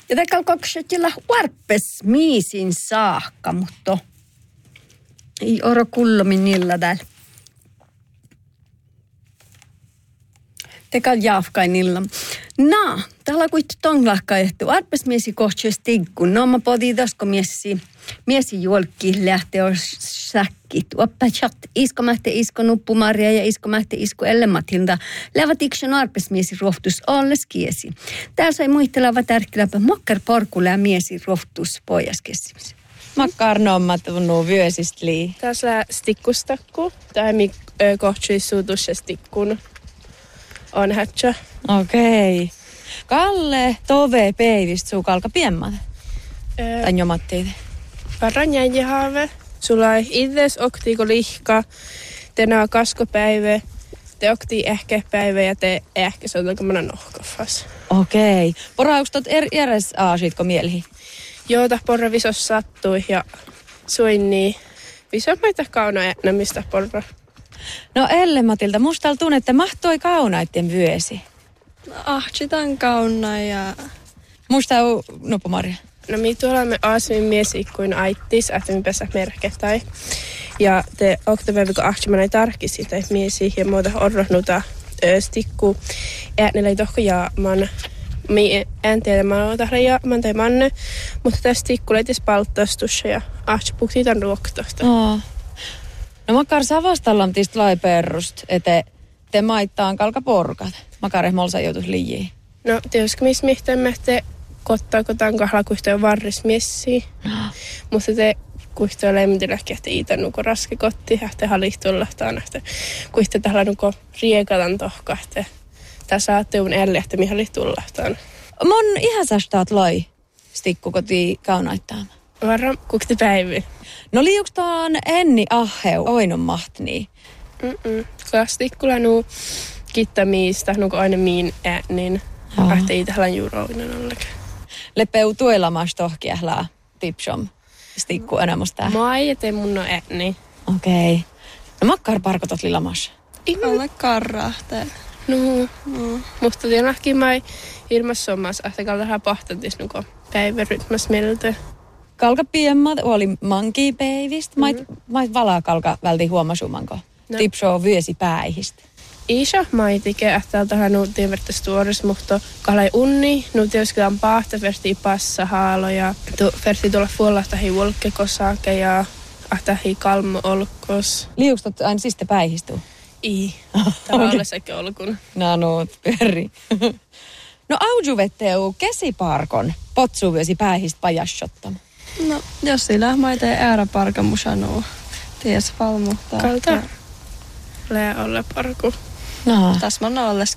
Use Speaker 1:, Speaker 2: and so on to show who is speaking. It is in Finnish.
Speaker 1: Ja tämä koksetilla huarpes miisin saakka, mutta ei oro kullomin niillä täällä. Tekal jaafkainilla. No, täällä on kuitenkin tonglahka, että huarpes miesi kohtsee stiggu. No, mä poti tosko miesi julkki lähtee säkkit. Oppa chat, isko mähte isko nuppumaria ja isko mähte isko ellematilta. Lävät iksen huarpes miesi rohtus alles kiesi. Täällä sai muistelava tärkeläpä mokkar porkulää miesi rohtus pojaskessimisen.
Speaker 2: Makkar nommat tunnu vyösistä lii.
Speaker 3: Tässä stikkustakku. Tämä mi kohtsuisuutus ja stikkun on hätsä.
Speaker 2: Okei. Kalle, tove peivist suu kalka piemmat. Tai jomattiit.
Speaker 3: Varran jäijähaave. Sulla ei itses oktiiko lihka. Tenää kaskopäivä. Te oktii ehkä päivä ja te ehkä se on aika nohkafas.
Speaker 2: Okei. Poraukset eräs aasitko mielihi?
Speaker 3: Joo, tää porra visos sattui ja suin niin. Visomaita kauna mistä porra.
Speaker 2: No Ellematilta, musta täällä tunne, että mahtoi kaunaitten vyösi.
Speaker 4: Ahtsitan kauna ja...
Speaker 2: Musta on nuppumarja.
Speaker 3: No mi tuolla me aasmin miesi kuin aittis, että me pesä merkettäi. Ja te oktopäivä kun ahtsiman ei tarkisi tai miesi ja muuta orrohnuta stikku. Äänellä ei tohko jaaman. En tiedä, mä oon tahra jaaman tai manne, mutta tässä stikku leitis palttastussa ja ahtsipukti tämän ruoktosta.
Speaker 2: No makar savastallam tist lai perrust, että te maittaan kalka porkat. Makar molsa joutus liijiin.
Speaker 3: No, tietysti missä mihtämme te kottaako tämän kahdella kuhtoja varris miessiä. Mutta te kuhtoja leimintilläkin, että iitä nuko raske kotti, että halihtullahtaan, että kuhtoja tällä nuko riekatan tohka, että tässä saatte un elle, että mihin halihtullahtaan.
Speaker 2: Mon ihan sastaat lai stikku koti kaunaittaan.
Speaker 3: Varran kukti päivi.
Speaker 2: No liukstaan enni aheu oinon mahtni.
Speaker 3: Klastikkula nuu kittämiistä, nuko aina miin niin ahte ei tähän juuroinen ollenkaan.
Speaker 2: Lepeu tuelamas tohkiählää tipsom stikku enemmästä.
Speaker 3: Mä ei ete mun no ääni.
Speaker 2: Okei. No makkar parkotot lilamas.
Speaker 4: Alle karrahte.
Speaker 3: No. Mutta tiedänkin mä ilmassomas, että kaltahan pahtantis nuko päivärytmäs mieltä.
Speaker 2: Kalka piemmat oli mankipeivistä. Mait valaa kalka välti huomasumanko. No. Tipsoo vyösi päihistä.
Speaker 3: Isä maitike, että tähän nuutiin vertas tuoris, mutta kalai unni. Nuutiin jos on pahta, verti passa haalo ja verti tuolla puolesta hi volkkekosake ja ahtahi kalmo olkos.
Speaker 2: Liukstot aina siste päihistuu?
Speaker 3: Ii. Tämä on sekin olkun.
Speaker 2: No, perri. No aujuvetteu kesiparkon potsuvyösi päihistä pajassottam.
Speaker 4: No, jos sillä maita ei ääräparka musanuu. Ties valmuuttaa.
Speaker 3: Kalta. Lää olla parku.
Speaker 4: No. Tässä on olles